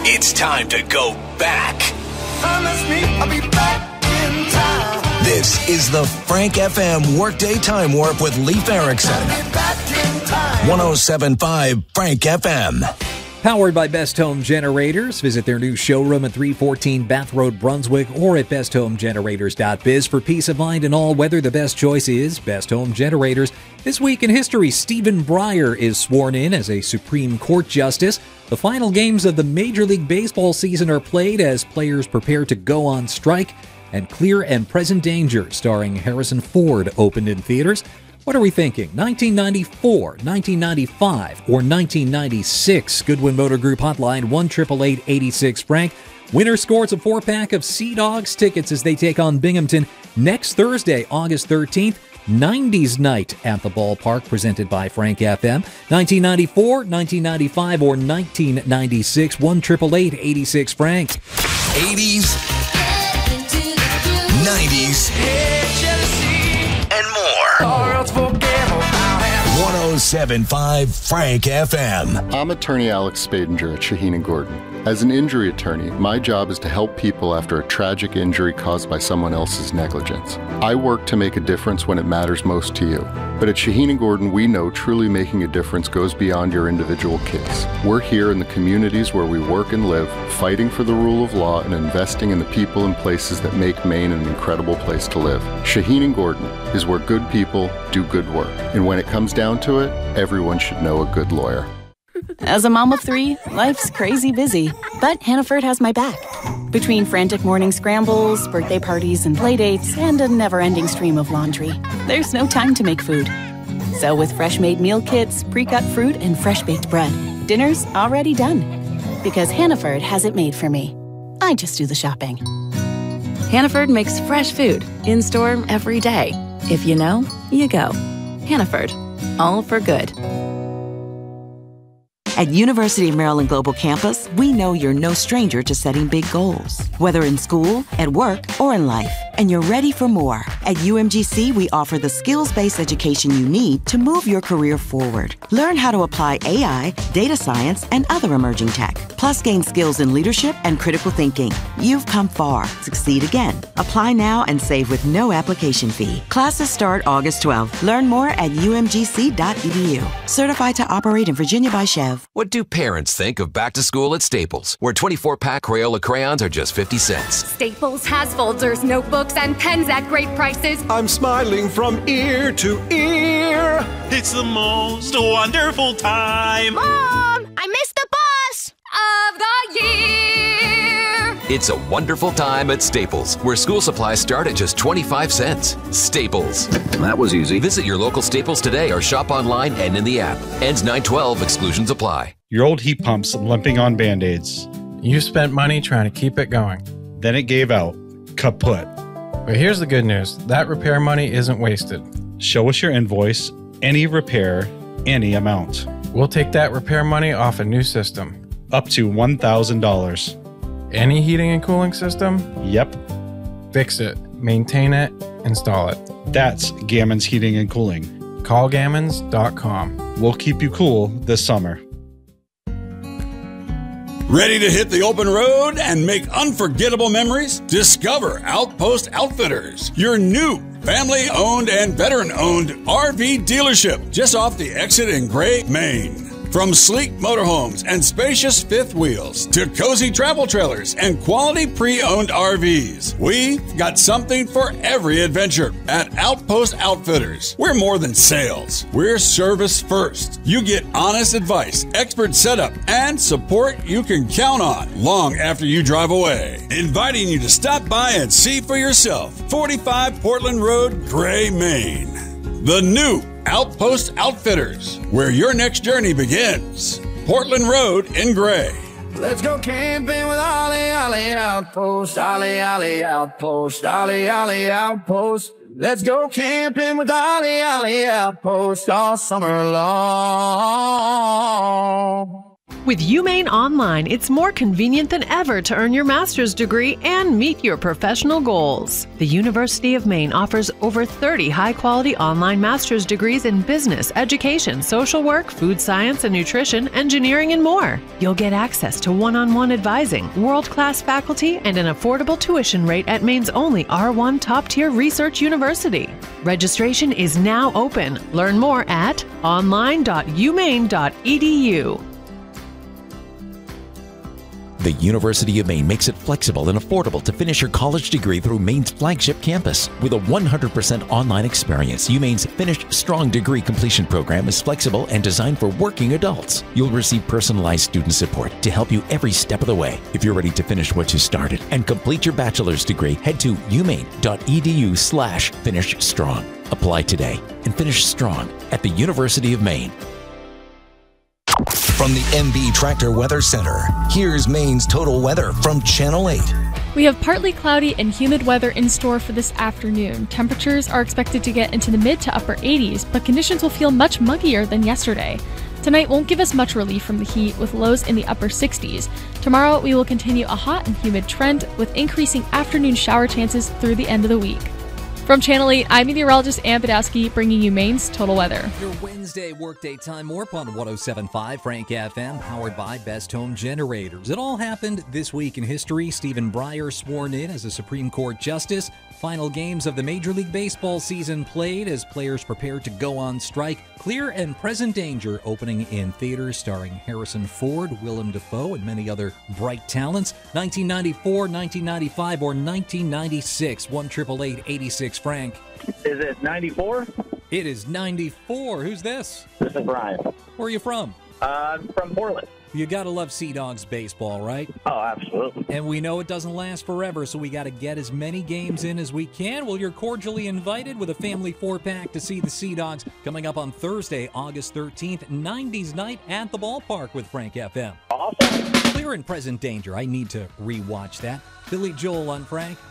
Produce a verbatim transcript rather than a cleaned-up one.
It's time to go back. Promise me I'll be back in time. This is the Frank F M Workday Time Warp with Leif Erikson. I'll be back in time. one oh seven point five Frank F M. Powered by Best Home Generators. Visit their new showroom at three fourteen Bath Road, Brunswick, or at best home generators dot biz. For peace of mind in all weather, the best choice is Best Home Generators. This week in history, Stephen Breyer is sworn in as a Supreme Court Justice. The final games of the Major League Baseball season are played as players prepare to go on strike. And Clear and Present Danger, starring Harrison Ford, opened in theaters. What are we thinking? nineteen ninety-four, nineteen ninety-five, or nineteen ninety-six? Goodwin Motor Group hotline one eight eight eight, eight six Frank. Winner scores a four-pack of Sea Dogs tickets as they take on Binghamton next Thursday, August thirteenth. nineties Night at the Ballpark, presented by Frank F M. nineteen ninety-four, nineteen ninety-five, or nineteen ninety-six? one eight eight eight, eight six Frank. eighties, nineties, and more. one oh seven point five Frank F M. I'm attorney Alex Spadinger at Shaheen and Gordon. As an injury attorney, my job is to help people after a tragic injury caused by someone else's negligence. I work to make a difference when it matters most to you. But at Shaheen and Gordon, we know truly making a difference goes beyond your individual case. We're here in the communities where we work and live, fighting for the rule of law and investing in the people and places that make Maine an incredible place to live. Shaheen and Gordon is where good people do good work. And when it comes down to it, everyone should know a good lawyer. As a mom of three, life's crazy busy, but Hannaford has my back. Between frantic morning scrambles, birthday parties and playdates, and a never-ending stream of laundry, there's no time to make food. So with fresh-made meal kits, pre-cut fruit, and fresh-baked bread, dinner's already done. Because Hannaford has it made for me. I just do the shopping. Hannaford makes fresh food, in-store every day. If you know, you go. Hannaford, all for good. At University of Maryland Global Campus, we know you're no stranger to setting big goals, whether in school, at work, or in life. And you're ready for more. At U M G C, we offer the skills-based education you need to move your career forward. Learn how to apply A I, data science, and other emerging tech. Plus, gain skills in leadership and critical thinking. You've come far. Succeed again. Apply now and save with no application fee. Classes start August twelfth. Learn more at U M G C dot E D U. Certified to operate in Virginia by Chev. What do parents think of back to school at Staples, where twenty-four pack Crayola crayons are just fifty cents? Staples has folders, notebooks, and pens at great prices. I'm smiling from ear to ear. It's the most wonderful time. Mom, I missed the bus of the year. It's a wonderful time at Staples, where school supplies start at just twenty-five cents. Staples. That was easy. Visit your local Staples today or shop online and in the app. Ends nine twelve. Exclusions apply. Your old heat pump's limping on Band-Aids. You spent money trying to keep it going. Then it gave out. Kaput. But here's the good news. That repair money isn't wasted. Show us your invoice, any repair, any amount. We'll take that repair money off a new system. Up to one thousand dollars. Any heating and cooling system? Yep. Fix it, maintain it, install it. That's Gammons Heating and Cooling. call gammons dot com. We'll keep you cool this summer. Ready to hit the open road and make unforgettable memories? Discover Outpost Outfitters, your new family-owned and veteran-owned R V dealership just off the exit in Gray, Maine. From sleek motorhomes and spacious fifth wheels to cozy travel trailers and quality pre-owned R Vs, we've got something for every adventure at Outpost Outfitters. We're more than sales. We're service first. You get honest advice, expert setup, and support you can count on long after you drive away. Inviting you to stop by and see for yourself. forty-five Portland Road, Gray, Maine. The new Outpost Outfitters, where your next journey begins. Portland Road in Gray. Let's go camping with Ollie, Ollie Outpost, Ollie, Ollie Outpost, Ollie, Ollie Outpost. Let's go camping with Ollie, Ollie Outpost all summer long. With UMaine Online, it's more convenient than ever to earn your master's degree and meet your professional goals. The University of Maine offers over thirty high-quality online master's degrees in business, education, social work, food science and nutrition, engineering, and more. You'll get access to one-on-one advising, world-class faculty, and an affordable tuition rate at Maine's only R one top-tier research university. Registration is now open. Learn more at online dot u maine dot e d u. The University of Maine makes it flexible and affordable to finish your college degree through Maine's flagship campus. With a one hundred percent online experience, UMaine's Finish Strong degree completion program is flexible and designed for working adults. You'll receive personalized student support to help you every step of the way. If you're ready to finish what you started and complete your bachelor's degree, head to u maine dot e d u slash finish strong. Apply today and finish strong at the University of Maine. From the M B Tractor Weather Center, here's Maine's total weather from Channel eight. We have partly cloudy and humid weather in store for this afternoon. Temperatures are expected to get into the mid to upper eighties, but conditions will feel much muggier than yesterday. Tonight won't give us much relief from the heat, with lows in the upper sixties. Tomorrow, we will continue a hot and humid trend with increasing afternoon shower chances through the end of the week. From Channel eight, I'm meteorologist Ann Badowski, bringing you Maine's total weather. Your Wednesday workday time warp on one oh seven point five Frank F M, powered by Best Home Generators. It all happened this week in history. Stephen Breyer sworn in as a Supreme Court justice. Final games of the Major League Baseball season played as players prepared to go on strike. Clear and Present Danger opening in theaters, starring Harrison Ford, Willem Dafoe, and many other bright talents. nineteen ninety-four, nineteen ninety-five, or nineteen ninety-six. one eight eight eight, eighty-six Frank. Is it ninety-four? It is ninety-four. Who's this? This is Brian. Where are you from? Uh, I'm from Portland. You gotta love Sea Dogs baseball, right? Oh, absolutely. And we know it doesn't last forever, so we gotta get as many games in as we can. Well, you're cordially invited with a family four-pack to see the Sea Dogs coming up on Thursday, August thirteenth, nineties night at the ballpark with Frank F M. Awesome. Clear and Present Danger. I need to rewatch that. Billy Joel on Frank.